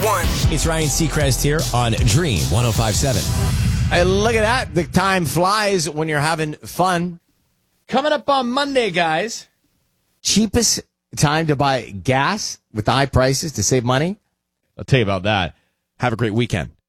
one. It's Ryan Seacrest here on Dream 105.7. Hey, look at that. The time flies when you're having fun. Coming up on Monday, guys. Cheapest time to buy gas with the high prices to save money? I'll tell you about that. Have a great weekend.